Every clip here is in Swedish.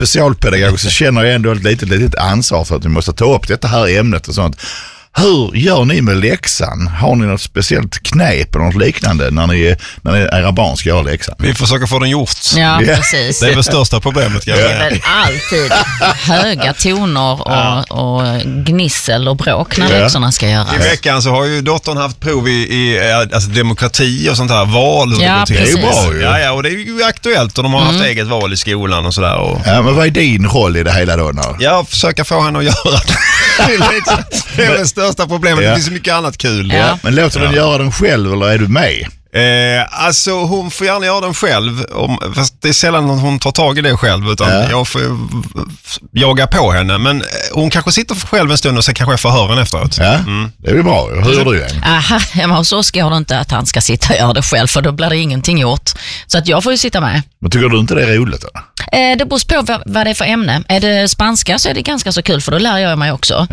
specialpedagog så känner jag ändå ett litet ansvar för att vi måste ta upp detta här ämnet och sånt. Hur gör ni med läxan? Har ni något speciellt knep eller något liknande när era barn ska göra läxan? Vi försöker få den gjort. Ja, precis. Det är väl största problemet. Det är väl alltid höga toner och gnissel och bråk när läxorna ska göras. I veckan så har ju dottern haft prov i alltså demokrati och sånt här, val. Ja, det är ju bra ju. Ja, och det är ju aktuellt och de har haft eget val i skolan och sådär. Och... Ja, men vad är din roll i det hela då? Ja, försöka få henne att göra det. Det är det största problemet. Det finns så mycket annat kul. Ja. Men låter den göra den själv eller är du med? Alltså hon får gärna göra den själv, fast det är sällan hon tar tag i det själv, utan jag får jaga på henne, men hon kanske sitter själv en stund och sen kanske jag förhör henne efteråt. Ja, det är bra. Hur gör du det? Hemma hos oss går det inte att han ska sitta och göra det själv, för då blir det ingenting gjort. Så att jag får ju sitta med. Men tycker du inte det är roligt då? Det beror på vad det är för ämne. Är det spanska så är det ganska så kul, för då lär jag mig också.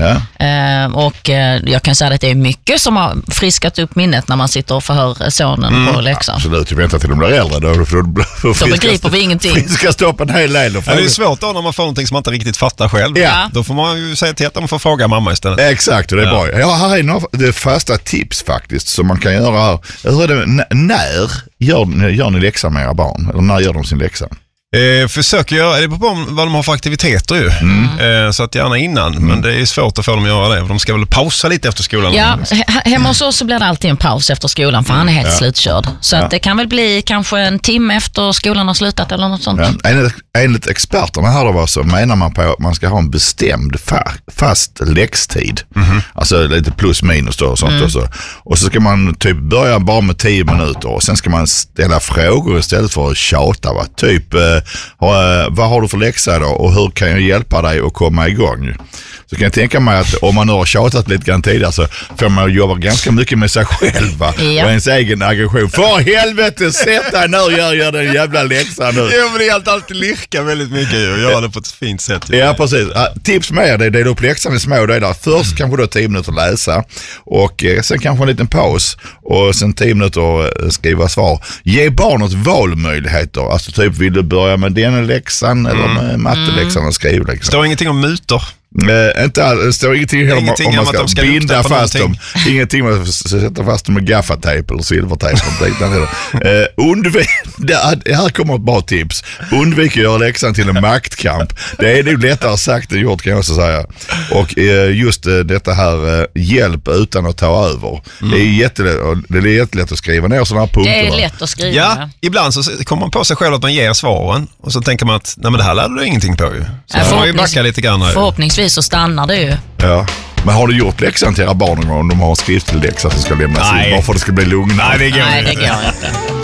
Och jag kan säga att det är mycket som har friskat upp minnet när man sitter och förhör sonen på läxan. Absolut, jag väntar till de blir äldre. Då begriper vi ingenting. Friska stoppa en hel del. Det är svårt då när man får någonting som man inte riktigt fattar själv. Ja. Då får man ju säga till att man får fråga mamma istället. Exakt, och det är bra. Ja, här är några fasta tips faktiskt som man kan göra här. Hur är det, när gör ni läxan med era barn? Eller när gör de sin läxa? Försöker göra, det beror på vad de har för aktiviteter ju. Så att gärna innan, men det är svårt att få dem att göra det, för de ska väl pausa lite efter skolan. Ja, hemma hos oss så blir det alltid en paus efter skolan, för han är helt slutkörd. Så att det kan väl bli kanske en timme efter skolan har slutat eller något sånt. Ja. Enligt experterna här då så menar man på att man ska ha en bestämd fast läxtid. Alltså lite plus minus då och sånt. Och så ska man typ börja bara med 10 minuter och sen ska man ställa frågor istället för att tjata. Va? Typ, vad har du för läxa då och hur kan jag hjälpa dig att komma igång? Så kan jag tänka mig att om man nu har tjatat lite grann tidigare så får man jobba ganska mycket med sig själv och ens egen aggression. För helvete, sätt dig ner och gör den jävla läxan nu. Ja, men det är alltid lirka väldigt mycket och göra det på ett fint sätt. Ja, precis. Tips med det är upp läxan i små delar. Först kanske då 10 minuter läsa och sen kanske en liten paus och sen 10 minuter skriva svar. Ge barnet valmöjligheter. Alltså typ, vill du börja med den läxan eller med matteläxan och skrivläxan? Står ingenting om mutor? Det står ingenting om man ska binda fast dem. Ingenting om man ska sätta fast dem med gaffatejp eller silvertejp. Här kommer ett bra tips. Undvik att göra läxan till en maktkamp. Det är nog lättare sagt än gjort, kan jag också säga. Och just detta här, hjälp utan att ta över. Det är jättelätt att skriva ner sådana här punkter. Det är lätt att skriva. Ja, ibland så kommer man på sig själv att man ger svaren och så tänker man att nej, men det här lärde du ingenting på ju. Så får man ju backa lite grann här. Förhoppningsvis så stannar det ju. Ja. Men har du gjort läxan till era barn någon gång om de har skriftlig läxa som ska lämnas in? Varför det ska bli lugnare? Nej, det går inte.